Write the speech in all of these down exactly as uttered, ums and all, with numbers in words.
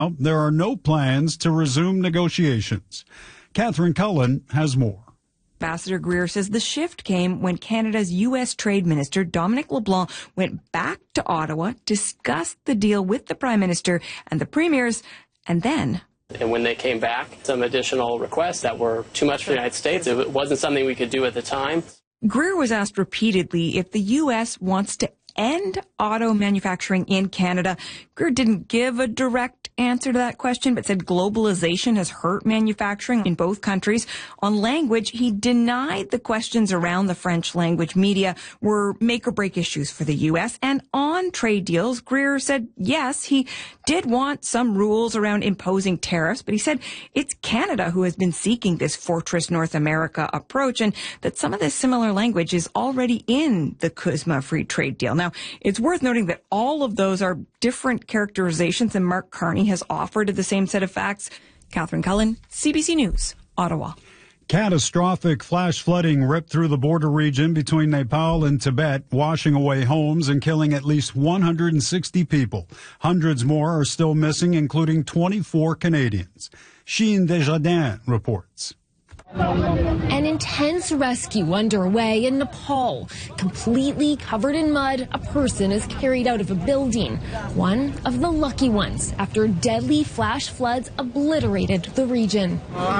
there are no plans to resume negotiations. Catherine Cullen has more. Ambassador Greer says the shift came when Canada's U S Trade Minister, Dominic LeBlanc, went back to Ottawa, discussed the deal with the Prime Minister and the Premiers, and then... And when they came back, some additional requests that were too much for the United States. It wasn't something we could do at the time. Greer was asked repeatedly if the U S wants to end auto manufacturing in Canada. Greer didn't give a direct answer to that question, but said globalization has hurt manufacturing in both countries. On language, he denied the questions around the French language media were make or break issues for the U S. And on trade deals, Greer said, yes, he did want some rules around imposing tariffs, but he said it's Canada who has been seeking this Fortress North America approach, and that some of this similar language is already in the C U S M A free trade deal. Now, it's worth noting that all of those are different characterizations than Mark Carney has offered of the same set of facts. Catherine Cullen, C B C News, Ottawa. Catastrophic flash flooding ripped through the border region between Nepal and Tibet, washing away homes and killing at least one hundred sixty people. Hundreds more are still missing, including twenty-four Canadians. Sheen Desjardins reports. An intense rescue underway in Nepal. Completely covered in mud, a person is carried out of a building. One of the lucky ones, after deadly flash floods obliterated the region.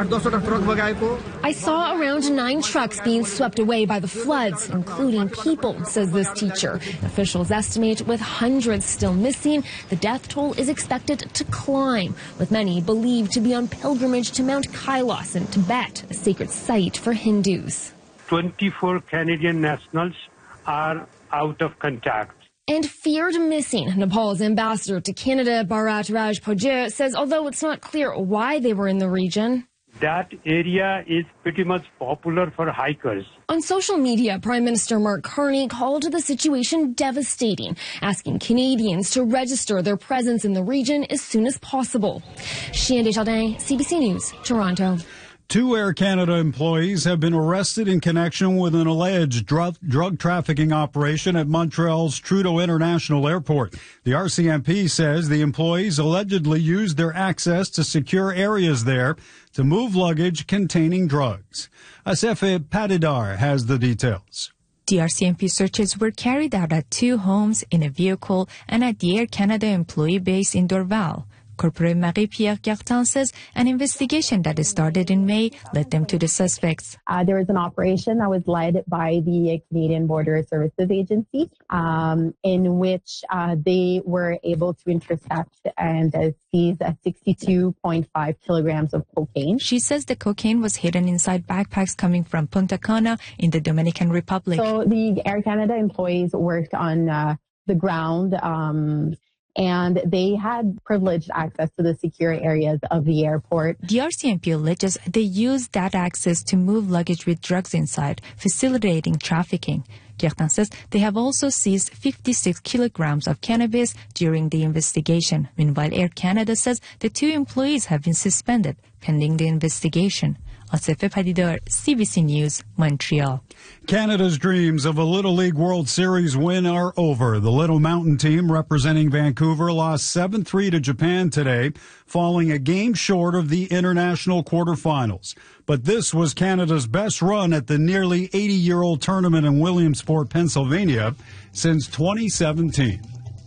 I saw around nine trucks being swept away by the floods, including people, says this teacher. Officials estimate with hundreds still missing, the death toll is expected to climb, with many believed to be on pilgrimage to Mount Kailas in Tibet, a sacred site for Hindus. twenty-four Canadian nationals are out of contact. And feared missing. Nepal's ambassador to Canada, Bharat Rajpujit, says although it's not clear why they were in the region, that area is pretty much popular for hikers. On social media, Prime Minister Mark Carney called the situation devastating, asking Canadians to register their presence in the region as soon as possible. Sheen Desjardins, C B C News, Toronto. Two Air Canada employees have been arrested in connection with an alleged drug, drug trafficking operation at Montreal's Trudeau International Airport. The R C M P says the employees allegedly used their access to secure areas there to move luggage containing drugs. Asefe Padidar has the details. The R C M P searches were carried out at two homes, in a vehicle, and at the Air Canada employee base in Dorval. Corporal Marie-Pierre Gartin says an investigation that started in May led them to the suspects. Uh, there was an operation that was led by the Canadian Border Services Agency, um, in which uh, they were able to intercept and uh, seize uh, sixty-two point five kilograms of cocaine. She says the cocaine was hidden inside backpacks coming from Punta Cana in the Dominican Republic. So the Air Canada employees worked on uh, the ground, um, and they had privileged access to the secure areas of the airport. The R C M P alleges they used that access to move luggage with drugs inside, facilitating trafficking. Gertin says they have also seized fifty-six kilograms of cannabis during the investigation. Meanwhile, Air Canada says the two employees have been suspended pending the investigation. Asefe Padidar, C B C News, Montreal. Canada's dreams of a Little League World Series win are over. The Little Mountain team representing Vancouver lost seven three to Japan today, falling a game short of the international quarterfinals. But this was Canada's best run at the nearly eighty-year-old tournament in Williamsport, Pennsylvania, since twenty seventeen.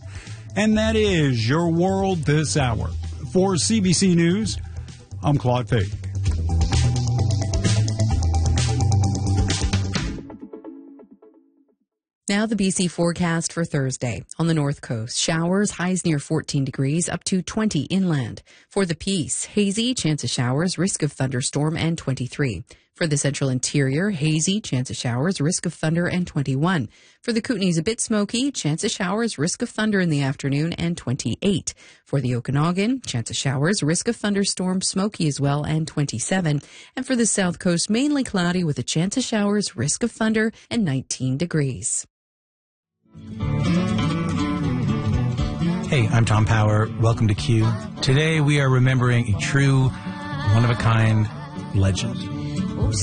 And that is your world this hour. For C B C News, I'm Claude Fay. Now the B C forecast for Thursday. On the north coast, showers, highs near fourteen degrees, up to twenty inland. For the Peace, hazy, chance of showers, risk of thunderstorm, and twenty-three. For the central interior, hazy, chance of showers, risk of thunder, and twenty-one. For the Kootenays, a bit smoky, chance of showers, risk of thunder in the afternoon, and twenty-eight. For the Okanagan, chance of showers, risk of thunderstorm, smoky as well, and twenty-seven. And for the south coast, mainly cloudy with a chance of showers, risk of thunder, and nineteen degrees. Hey, I'm Tom Power. Welcome to Q. Today we are remembering a true, one-of-a-kind legend.